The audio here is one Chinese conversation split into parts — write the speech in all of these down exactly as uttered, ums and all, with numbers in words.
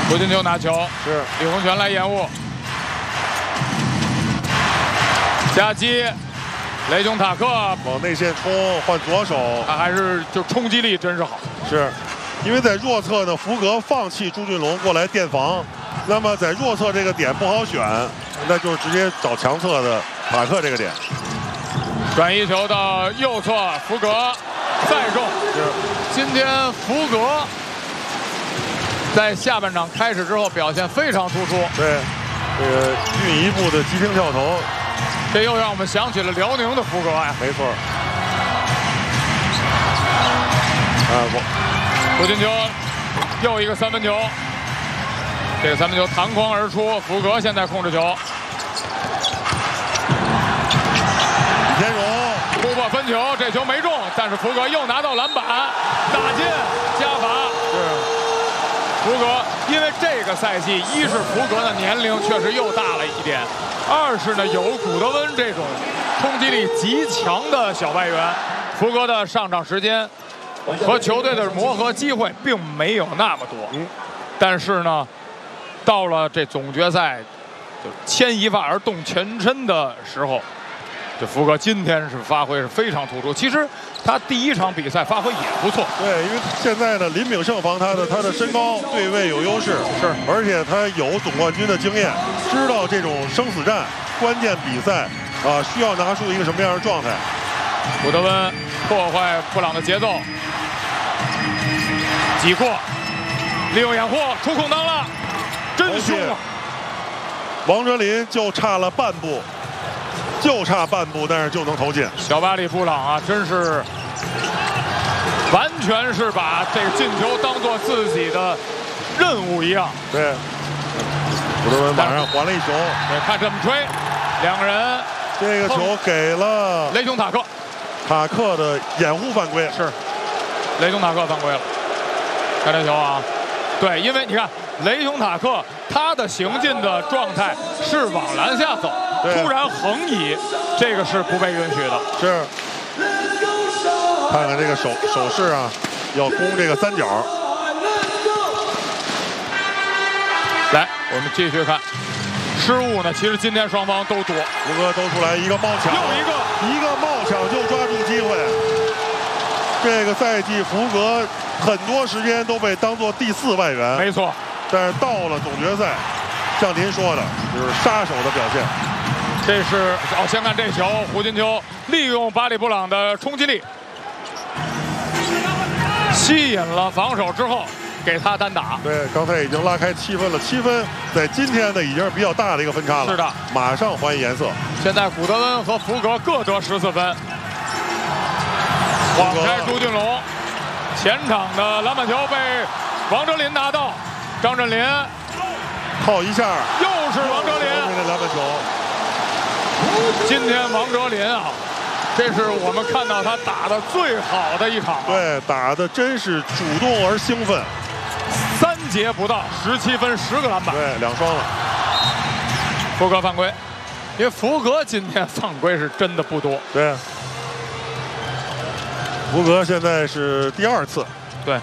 胡金秋拿球， 是李洪权来掩护，夹击，雷雄塔克往内线冲，换左手， 他还是就冲击力真是好。 是，因为在弱侧呢，福格放弃朱俊龙过来垫防，那么在弱侧这个点不好选，那就是直接找强侧的塔克这个点。 转移球到右侧，福格再中。 是， 今天福格在下半场开始之后表现非常突出。 对，这个运一步的急停跳投， 这又让我们想起了辽宁的福格呀。 没错。啊，我胡金秋又一个三分球，这个三分球弹框而出，福格现在控制球。 李天荣突破分球，这球没中，但是福格又拿到篮板，打进加罚。 是。 福格，因为这个赛季，一是福格的年龄确实又大了一点，二是呢有古德温这种冲击力极强的小外援，福格的上场时间和球队的磨合机会并没有那么多。 嗯， 但是呢，到了这总决赛，就牵一发而动全身的时候，这福格今天是发挥是非常突出。其实他第一场比赛发挥也不错。 对，因为现在呢，林炳胜防他的，他的身高对位有优势， 是， 而且他有总冠军的经验，知道这种生死战、关键比赛啊，需要拿出一个什么样的状态。 古德温破坏布朗的节奏，挤过，利用掩护出空当了，真凶啊！ 王哲林就差了半步。就差半步，但是就能投进。 小巴里布朗啊，真是完全是把这个进球当做自己的任务一样。 对，古德温马上还了一球。 对，看这么吹，两个人。 这个球给了雷雄塔克， 塔克的掩护犯规。 是，雷雄塔克犯规了。看这球啊，对，因为你看雷雄塔克他的行进的状态是往篮下走。突然横移，这个是不被允许的。 是，看看这个手手势啊，要攻这个三角。 来，我们继续看，失误呢，其实今天双方都多。 福哥都出来一个冒抢， 又一个一个冒抢就抓住机会。这个赛季福格很多时间都被当作第四外援， 没错。 但是到了总决赛，像您说的，就是杀手的表现。 这是哦，先看这球，胡金秋利用巴里布朗的冲击力，吸引了防守之后，给他单打。 对，刚才已经拉开七分了，七分在今天呢已经是比较大的一个分差了。 是的， 马上还颜色。 现在古德温和福格各得十四分。晃开朱俊龙，前场的篮板球被王哲林拿到，张镇麟靠一下， 又是王哲林的篮板球。 今天王哲林啊，这是我们看到他打的最好的一场、啊。 对，打的真是主动而兴奋。 三节不到，十七分，十个篮板。 对，两双了。 福格犯规，因为福格今天犯规是真的不多。 对，福格现在是第二次。 对。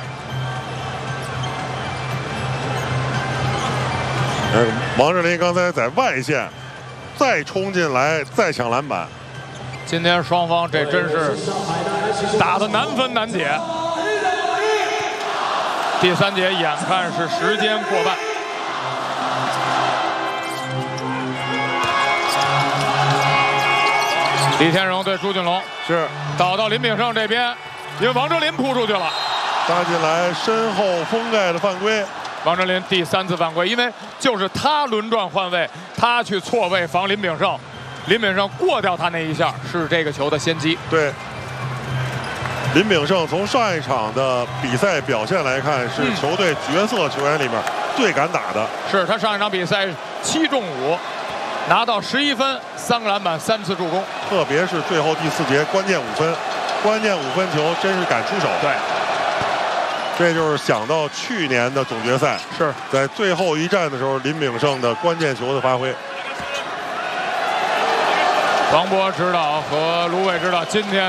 王哲林刚才在外线再冲进来，再抢篮板。 今天双方这真是打得难分难解。第三节眼看是时间过半。李天荣对朱俊龙是倒到林炳胜这边，因为王哲林扑出去了， 搭进来身后封盖的犯规。 王哲林第三次犯规，因为就是他轮转换位，他去错位防林炳胜，林炳胜过掉他那一下，是这个球的先机。 对，林炳胜从上一场的比赛表现来看，是球队角色球员里面最敢打的。 是他上一场比赛七中五，拿到十一分，三个篮板，三次助攻。 特别是最后第四节关键五分，关键五分球真是敢出手。 对。 这就是想到去年的总决赛， 是在最后一战的时候，林炳胜的关键球的发挥。 王博指导和卢伟指导今天。